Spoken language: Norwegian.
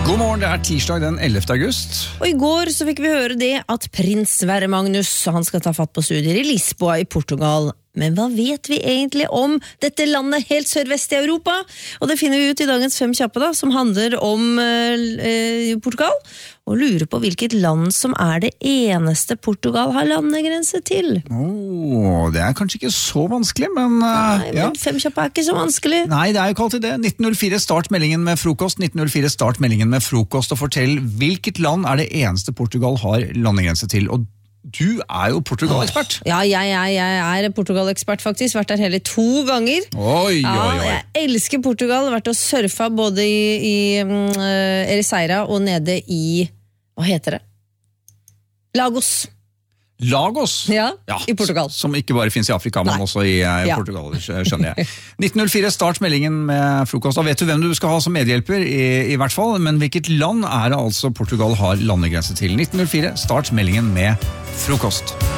God morgen, det tirsdag den 11. august. Og i går så fikk vi høre det at prins Sverre Magnus han skal ta fatt på studier i Lisboa i Portugal. Men hva vet vi egentlig om dette landet helt sørvest i Europa? Og det finner vi ut i dagens 5 kjappe da, som handler om Portugal. Og lurer på hvilket land som det eneste Portugal har landegrense til. Det kanskje ikke så vanskelig, men... Nei, men 5 kjappe ikke så vanskelig. Nei, det jo ikke alltid det. 1904, start meldingen med frokost. 1904, start meldingen med frokost, og fortell hvilket land det eneste Portugal har landegrense til. Og du jo Portugal-ekspert. Ja, jeg Portugal-ekspert faktisk. Vært der hele 2 ganger. Oi. Jeg elsker Portugal. Vært og surfa både i Ericeira og nede i, hva heter det? Lagos. Ja, i Portugal. Som ikke bare finnes i Afrika, men også i Portugal, skjønner jeg. 1904, start meldingen med frokost. Da vet du hvem du skal ha som medhjelper, i hvert fall. Men hvilket land det altså Portugal har landegrense til? 1904, start meldingen med frokost.